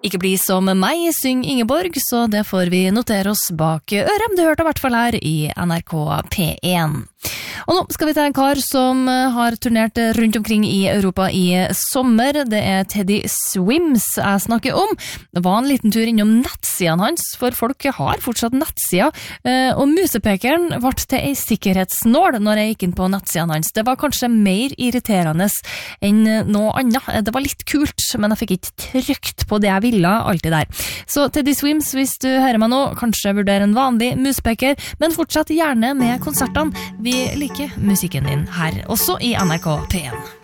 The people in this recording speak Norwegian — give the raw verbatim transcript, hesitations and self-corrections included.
Ikke bli som meg, syng Ingeborg, så det får vi notere oss bak øret. Du hørte i hvert fall her i N R K P én. Og nå skal vi til en kar som har turnert rundt omkring i Europa i sommer. Det er Teddy Swims jeg snakker om. Det var en liten tur innom nettsidene hans, for folk har fortsatt nettsider, og musepekeren ble til en sikkerhetsnål når jeg gikk inn på nettsidene hans. Det var kanskje mer irriterende enn noe annet. Det var litt kult, men jeg fikk ikke trykt på det jeg ville alltid der. Så Teddy Swims, hvis du hører meg nå, kanskje vurder en vanlig musepeker, men fortsatt gjerne med konsertene. Vi liker musikken din her, også i N R K P én.